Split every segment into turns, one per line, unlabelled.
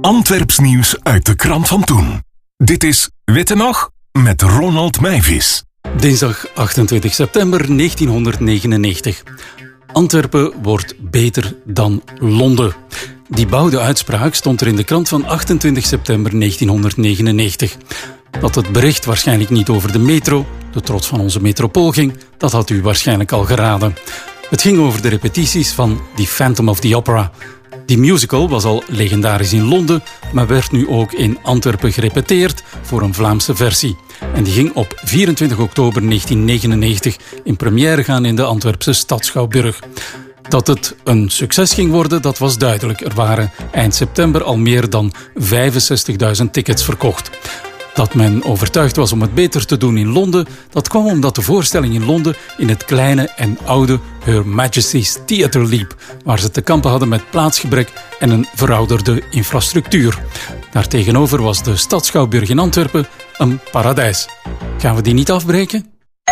Antwerps nieuws uit de krant van toen. Dit is Witte Nog met Ronald Meijvis.
Dinsdag 28 september 1999. Antwerpen wordt beter dan Londen. Die bouwde uitspraak stond er in de krant van 28 september 1999. Dat het bericht waarschijnlijk niet over de metro, de trots van onze metropool ging, dat had u waarschijnlijk al geraden. Het ging over de repetities van The Phantom of the Opera. Die musical was al legendarisch in Londen, maar werd nu ook in Antwerpen gerepeteerd voor een Vlaamse versie. En die ging op 24 oktober 1999 in première gaan in de Antwerpse Stadsschouwburg. Dat het een succes ging worden, dat was duidelijk. Er waren eind september al meer dan 65.000 tickets verkocht. Dat men overtuigd was om het beter te doen in Londen, dat kwam omdat de voorstelling in Londen in het kleine en oude Her Majesty's Theatre liep, waar ze te kampen hadden met plaatsgebrek en een verouderde infrastructuur. Daartegenover was de Stadsschouwburg in Antwerpen een paradijs. Gaan we die niet afbreken?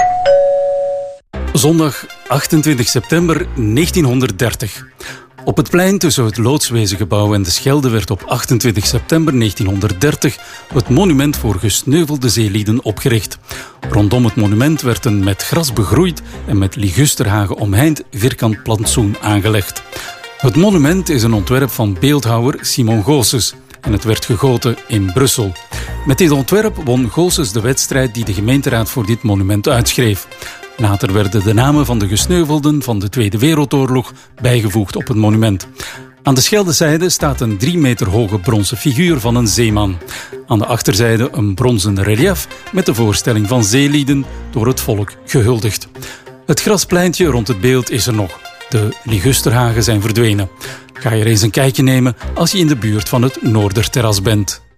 Zondag 28 september 1930. Op het plein tussen het Loodswezengebouw en de Schelde werd op 28 september 1930 het monument voor gesneuvelde zeelieden opgericht. Rondom het monument werd een met gras begroeid en met ligusterhagen omheind vierkant plantsoen aangelegd. Het monument is een ontwerp van beeldhouwer Simon Goossens en het werd gegoten in Brussel. Met dit ontwerp won Goossens de wedstrijd die de gemeenteraad voor dit monument uitschreef. Later werden de namen van de gesneuvelden van de Tweede Wereldoorlog bijgevoegd op het monument. Aan de Scheldezijde staat een 3 meter hoge bronzen figuur van een zeeman. Aan de achterzijde een bronzen reliëf met de voorstelling van zeelieden door het volk gehuldigd. Het graspleintje rond het beeld is er nog. De ligusterhagen zijn verdwenen. Ga je er eens een kijkje nemen als je in de buurt van het Noorderterras bent.